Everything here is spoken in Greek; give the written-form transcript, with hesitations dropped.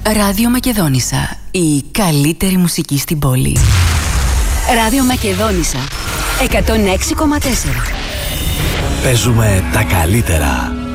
Ράδιο Μακεδόνισσα. Η καλύτερη μουσική στην πόλη. Ράδιο Μακεδόνισσα 106,4. Παίζουμε τα καλύτερα.